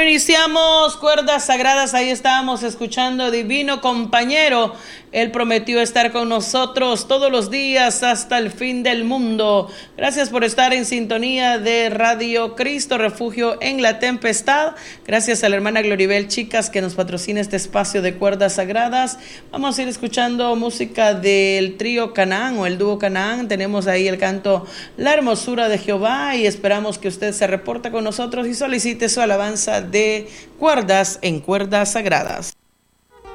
Bueno, iniciamos Cuerdas Sagradas, ahí estábamos escuchando Divino Compañero. Él prometió estar con nosotros todos los días hasta el fin del mundo. Gracias por estar en sintonía de Radio Cristo, Refugio en la Tempestad. Gracias a la hermana Gloribel Chicas que nos patrocina este espacio de Cuerdas Sagradas. Vamos a ir escuchando música del trío Canaán o el dúo Canaán. Tenemos ahí el canto La Hermosura de Jehová y esperamos que usted se reporte con nosotros y solicite su alabanza de cuerdas en Cuerdas Sagradas.